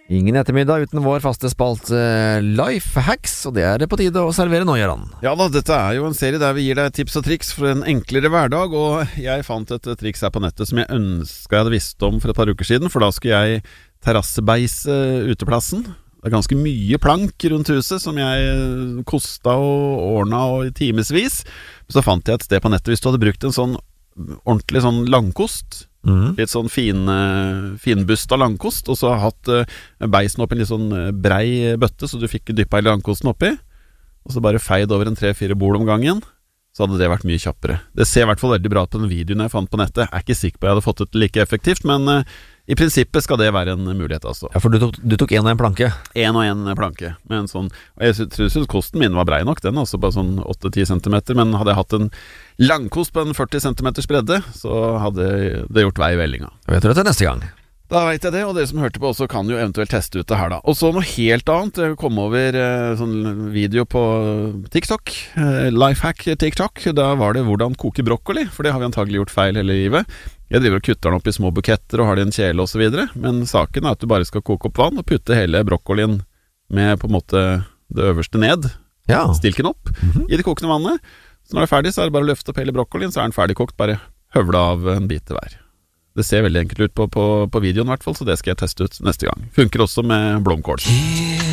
Ingen ettermiddag uten vår faste spalt Life Hacks, og det på tide å servere nå, Gøran. Ja da, dette jo en serie der vi gir deg tips og triks for en enklere hverdag, og jeg fant et triks her på nettet som jeg ønsket jeg hadde visst om for et par uker siden, for da skulle jeg terrassebeise uteplassen. Det ganske mye plank rundt huset som jeg kosta og ordnet og i timesvis. Så fant jeg et sted på nettet, hvis du hadde brukt en sånn ordentlig sånn langkost, litt sånn finbusta langkost, og så hatt beisen opp i en litt sånn brei bøtte, så du fikk dyppa i langkosten oppi, og så bare feid over en 3-4 bord om gangen, så hadde det vært mye kjappere. Det ser i hvert fall veldig bra på den videoen jeg fant på nettet. Jeg ikke sikker på jeg hadde fått det like effektivt, men i prinsippet skal det være en mulighet, altså. Ja, for du tok en og en planke. En og en planke, med en sånn, og jeg synes kosten min var brei nok, den, altså bare sånn 8-10 centimeter, men hadde jeg hatt en langkost på en 40 centimeters bredde, så hadde det gjort vei i vellinga. Vet du det til neste gang? Da vet jeg det, og dere som hørte på også kan jo eventuelt teste ut det her da. Og så noe helt annet, jeg kom over sånn video på TikTok, Lifehack TikTok, da var det hvordan koke brokkoli, for det har vi antagelig gjort feil hele livet. Jeg driver og kutter den opp i små buketter og har det i en kjele og så videre, men saken at du bare skal koke opp vann og putte hele brokkolien med på en måte det øverste ned, stilken opp, i det kokende vannet. Så når det ferdig, så det bare å løfte opp hele brokkolien, så den ferdig kokt, bare høvle av en bit til hver. Det ser veldig enkelt ut på videoen i hvert fall, så det skal jeg teste ut neste gang. Funker også med blomkål.